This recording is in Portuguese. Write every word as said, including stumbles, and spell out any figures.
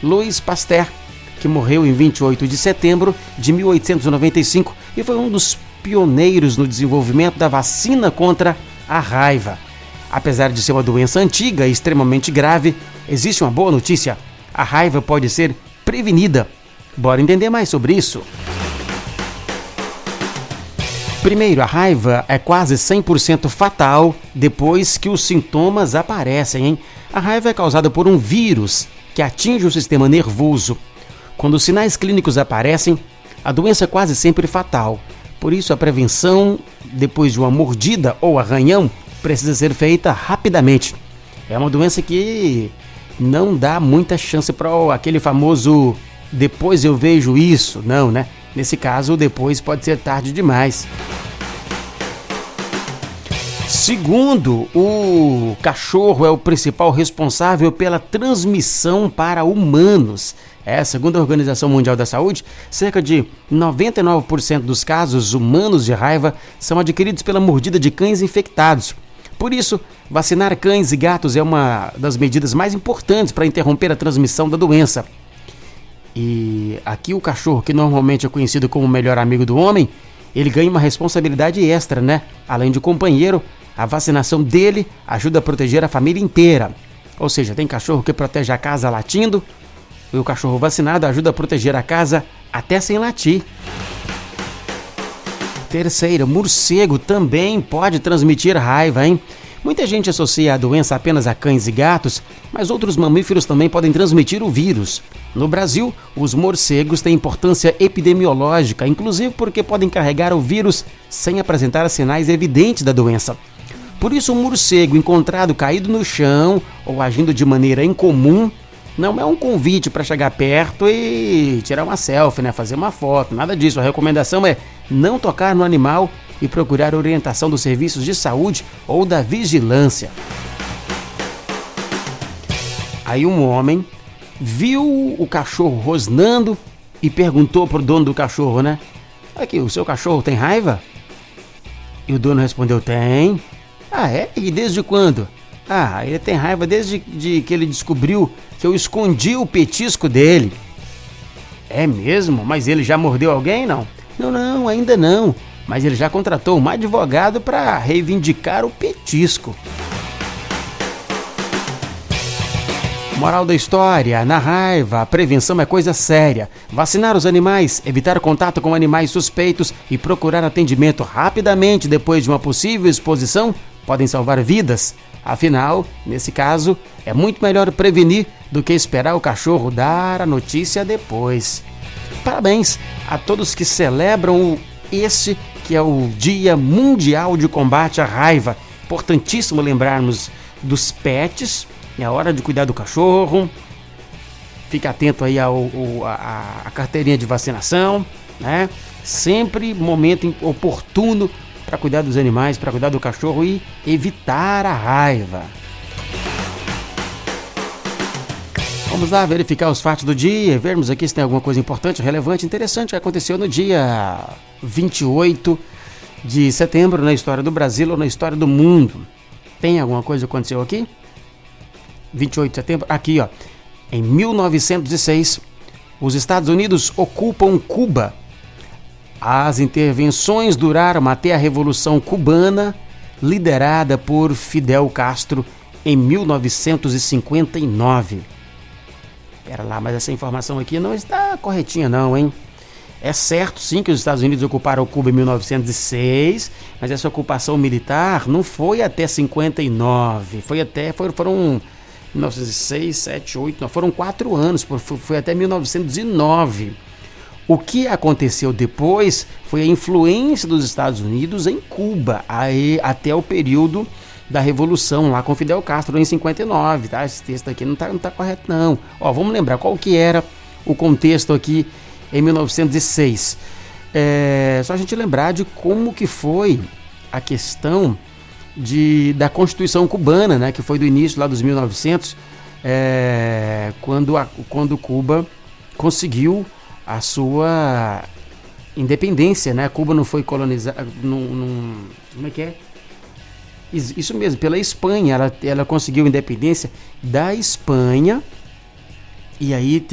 Louis Pasteur, que morreu em vinte e oito de setembro de mil oitocentos e noventa e cinco e foi um dos pioneiros no desenvolvimento da vacina contra a raiva. Apesar de ser uma doença antiga e extremamente grave, existe uma boa notícia: a raiva pode ser prevenida. Bora entender mais sobre isso. Primeiro, a raiva é quase cem por cento fatal depois que os sintomas aparecem, hein? A raiva é causada por um vírus que atinge o sistema nervoso. Quando os sinais clínicos aparecem, a doença é quase sempre fatal. Por isso, a prevenção depois de uma mordida ou arranhão precisa ser feita rapidamente. É uma doença que não dá muita chance para aquele famoso depois eu vejo isso, não, né? Nesse caso, depois pode ser tarde demais. Segundo, o cachorro é o principal responsável pela transmissão para humanos. É, segundo a Organização Mundial da Saúde, cerca de noventa e nove por cento dos casos humanos de raiva são adquiridos pela mordida de cães infectados. Por isso, vacinar cães e gatos é uma das medidas mais importantes para interromper a transmissão da doença. E aqui o cachorro, que normalmente é conhecido como o melhor amigo do homem, ele ganha uma responsabilidade extra, né? Além de companheiro, a vacinação dele ajuda a proteger a família inteira. Ou seja, tem cachorro que protege a casa latindo, e o cachorro vacinado ajuda a proteger a casa até sem latir. Terceiro, morcego também pode transmitir raiva, hein? Muita gente associa a doença apenas a cães e gatos, mas outros mamíferos também podem transmitir o vírus. No Brasil, os morcegos têm importância epidemiológica, inclusive porque podem carregar o vírus sem apresentar sinais evidentes da doença. Por isso, um morcego encontrado caído no chão ou agindo de maneira incomum não é um convite para chegar perto e tirar uma selfie, né? Fazer uma foto, nada disso. A recomendação é não tocar no animal e procurar orientação dos serviços de saúde ou da vigilância. Aí um homem viu o cachorro rosnando e perguntou pro dono do cachorro, né? Aqui, o seu cachorro tem raiva? E o dono respondeu, tem. Ah, é? E desde quando? Ah, ele tem raiva desde de que ele descobriu que eu escondi o petisco dele. É mesmo? Mas ele já mordeu alguém, não? Não, não, ainda não. Mas ele já contratou um advogado para reivindicar o petisco. Moral da história: na raiva, a prevenção é coisa séria. Vacinar os animais, evitar contato com animais suspeitos e procurar atendimento rapidamente depois de uma possível exposição podem salvar vidas. Afinal, nesse caso, é muito melhor prevenir do que esperar o cachorro dar a notícia depois. Parabéns a todos que celebram esse que é o Dia Mundial de Combate à Raiva. Importantíssimo lembrarmos dos pets. É a hora de cuidar do cachorro. Fique atento aí ao, ao, à, à carteirinha de vacinação, né? Sempre momento oportuno para cuidar dos animais, para cuidar do cachorro e evitar a raiva. Vamos lá verificar os fatos do dia, vermos aqui se tem alguma coisa importante, relevante, interessante que aconteceu no dia vinte e oito de setembro na história do Brasil ou na história do mundo. Tem alguma coisa que aconteceu aqui? vinte e oito de setembro, aqui ó, em mil novecentos e seis, os Estados Unidos ocupam Cuba. As intervenções duraram até a Revolução Cubana, liderada por Fidel Castro em mil novecentos e cinquenta e nove. Pera lá, mas essa informação aqui não está corretinha não, hein? É certo sim que os Estados Unidos ocuparam Cuba em mil novecentos e seis, mas essa ocupação militar não foi até cinquenta e nove, foi até, foram, foram mil novecentos e seis, sete, oito, não, foram quatro anos, foi até mil novecentos e nove. O que aconteceu depois foi a influência dos Estados Unidos em Cuba, aí, até o período da Revolução, lá com Fidel Castro, em cinquenta e nove, tá? Esse texto aqui não tá, não tá correto, não. Ó, vamos lembrar qual que era o contexto aqui em mil novecentos e seis. É só a gente lembrar de como que foi a questão de, da Constituição cubana, né? Que foi do início lá dos mil e novecentos, é, quando, a, quando Cuba conseguiu a sua independência, né? Cuba não foi colonizada, não, não, como é que é? Isso mesmo, pela Espanha, ela, ela conseguiu independência da Espanha, e aí